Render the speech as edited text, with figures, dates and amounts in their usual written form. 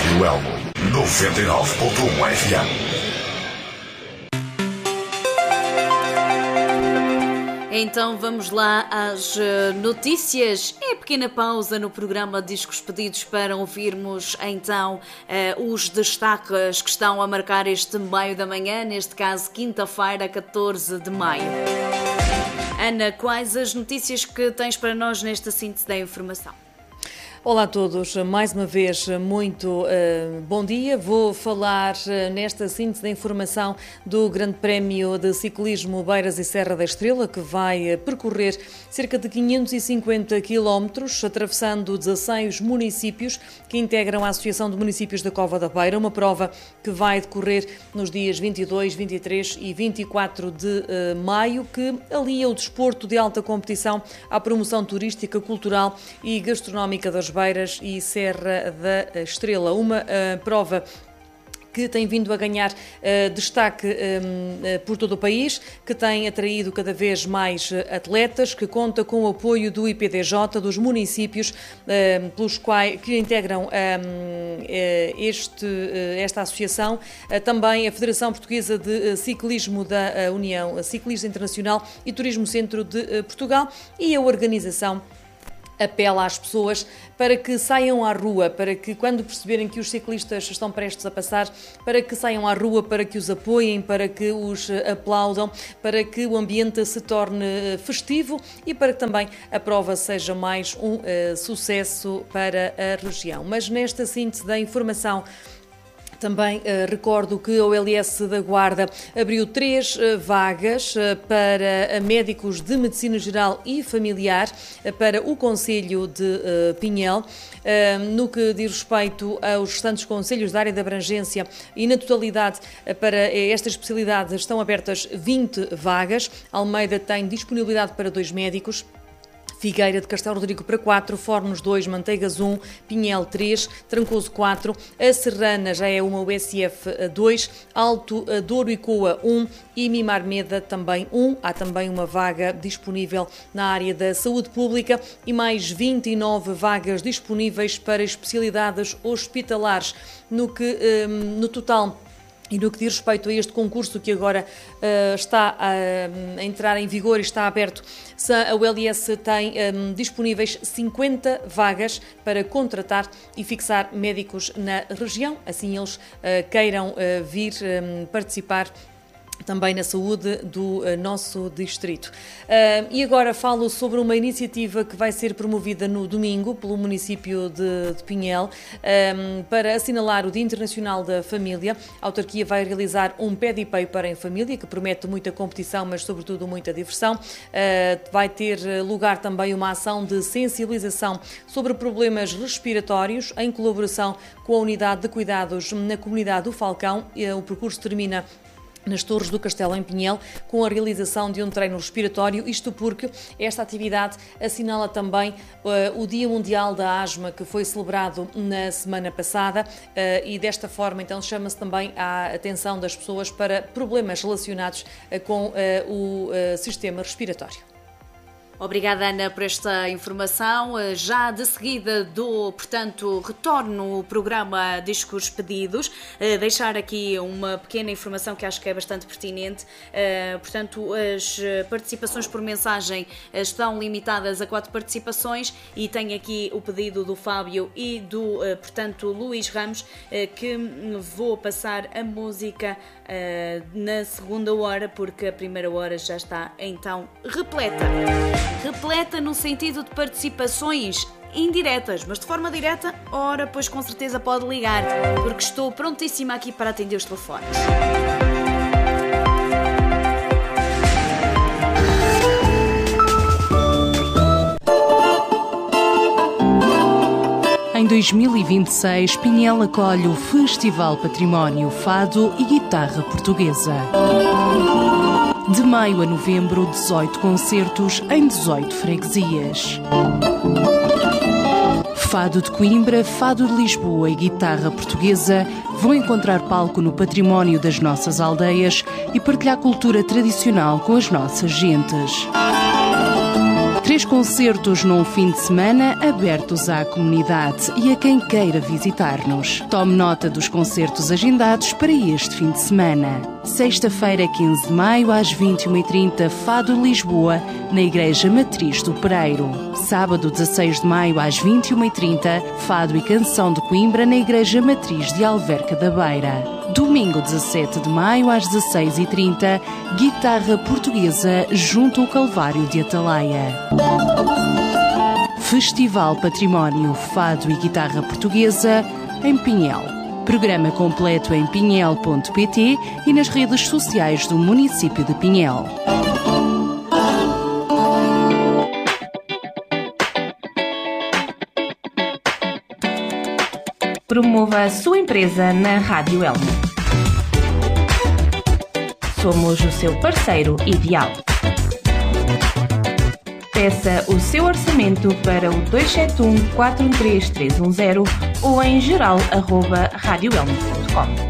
Rádio Elmo 99.1 FM. Então vamos lá às notícias. É pequena pausa no programa Discos Pedidos para ouvirmos então os destaques que estão a marcar este meio da manhã, neste caso quinta-feira, 14 de maio. Ana, quais as notícias que tens para nós nesta síntese da informação? Olá a todos, mais uma vez muito bom dia. Vou falar nesta síntese da informação do Grande Prémio de Ciclismo Beiras e Serra da Estrela, que vai percorrer cerca de 550 quilómetros, atravessando 16 municípios que integram a Associação de Municípios da Cova da Beira, uma prova que vai decorrer nos dias 22, 23 e 24 de maio, que alia o desporto de alta competição à promoção turística, cultural e gastronómica das Beiras e Serra da Estrela. Uma prova que tem vindo a ganhar destaque por todo o país, que tem atraído cada vez mais atletas, que conta com o apoio do IPDJ, dos municípios pelos quais que integram esta associação, também a Federação Portuguesa de Ciclismo da União Ciclista Internacional e Turismo Centro de Portugal, e a organização apela às pessoas para que saiam à rua, para que quando perceberem que os ciclistas estão prestes a passar, para que saiam à rua, para que os apoiem, para que os aplaudam, para que o ambiente se torne festivo e para que também a prova seja mais um sucesso para a região. Mas nesta síntese da informação, também recordo que a OLS da Guarda abriu 3 vagas para médicos de Medicina Geral e Familiar para o Concelho de Pinhel. No que diz respeito aos restantes concelhos da área de abrangência e na totalidade para esta especialidade estão abertas 20 vagas. Almeida tem disponibilidade para 2 médicos. Figueira de Castelo Rodrigo para 4, Fornos 2, Manteigas 1, Pinhel 3, Trancoso 4, a Serrana já é uma USF 2, Alto Douro e Coa 1 e Mimar Meda também 1. Há também uma vaga disponível na área da saúde pública e mais 29 vagas disponíveis para especialidades hospitalares. No total, e no que diz respeito a este concurso que agora está a entrar em vigor e está aberto, a ULS tem disponíveis 50 vagas para contratar e fixar médicos na região, assim eles queiram vir participar também na saúde do nosso distrito. E agora falo sobre uma iniciativa que vai ser promovida no domingo pelo município de Pinhel para assinalar o Dia Internacional da Família. A autarquia vai realizar um Pad e Paper em família, que promete muita competição, mas sobretudo muita diversão. Vai ter lugar também uma ação de sensibilização sobre problemas respiratórios, em colaboração com a Unidade de Cuidados na Comunidade do Falcão. O percurso termina nas Torres do Castelo, em Pinhel, com a realização de um treino respiratório, isto porque esta atividade assinala também o Dia Mundial da Asma, que foi celebrado na semana passada, e desta forma então chama-se também a atenção das pessoas para problemas relacionados com o sistema respiratório. Obrigada, Ana, por esta informação. Já de seguida retorno o programa Discos Pedidos. Deixar aqui uma pequena informação que acho que é bastante pertinente. Portanto, as participações por mensagem estão limitadas a 4 participações e tenho aqui o pedido do Fábio e do, Luís Ramos, que vou passar a música na segunda hora, porque a primeira hora já está então repleta. Repleta no sentido de participações indiretas, mas de forma direta, ora, pois com certeza pode ligar, porque estou prontíssima aqui para atender os telefones. Em 2026, Pinhel acolhe o Festival Património Fado e Guitarra Portuguesa. De maio a novembro, 18 concertos em 18 freguesias. Fado de Coimbra, Fado de Lisboa e Guitarra Portuguesa vão encontrar palco no património das nossas aldeias e partilhar cultura tradicional com as nossas gentes. 3 concertos num fim de semana abertos à comunidade e a quem queira visitar-nos. Tome nota dos concertos agendados para este fim de semana. Sexta-feira, 15 de maio, às 21h30, Fado Lisboa, na Igreja Matriz do Pereiro. Sábado, 16 de maio, às 21h30, Fado e Canção de Coimbra, na Igreja Matriz de Alverca da Beira. Domingo, 17 de maio, às 16h30, Guitarra Portuguesa, junto ao Calvário de Atalaia. Festival Património Fado e Guitarra Portuguesa, em Pinhel. Programa completo em pinhel.pt e nas redes sociais do município de Pinhel. Promova a sua empresa na Rádio Elmo. Somos o seu parceiro ideal. Peça o seu orçamento para o 271 413 310 ou em geral@radioelmo.com.